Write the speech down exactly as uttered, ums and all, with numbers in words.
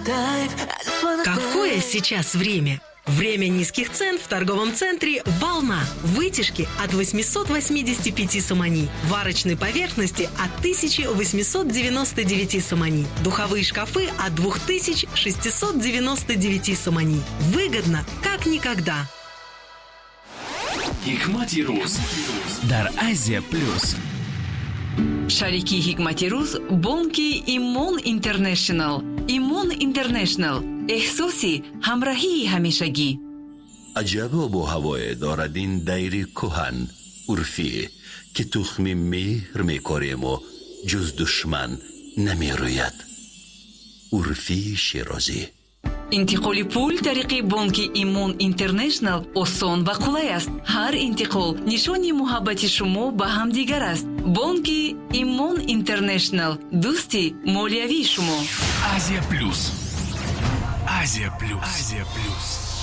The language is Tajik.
Какое сейчас время? Время низких цен в торговом центре «Волна». Вытяжки от восемьсот восемьдесят пять сомани. Варочной поверхности от тысяча восемьсот девяносто девять сомани. Духовые шкафы от две тысячи шестьсот девяносто девять сомани. Выгодно, как никогда. Hikmati Ruz дар Азия Плюс. Шарики Hikmati Ruz бонки Имон Интернешнл. Имон Интернешнл. احساسی همراهی همیشگی. عجب آب و هوای دارد این دیر کهن عرفی که تخمی مهر میکاریم و جز دشمن نمی روید. عرفی شیرازی. انتقال پول طریق بانک ایمون اینترنشنل آسان و قلای است. هر انتقال نشانی محبت شما به هم دیگر است. بانک ایمون اینترنشنل، دوستی مالیوی شما. Азия Плюс. Азия Плюс. Азия Плюс.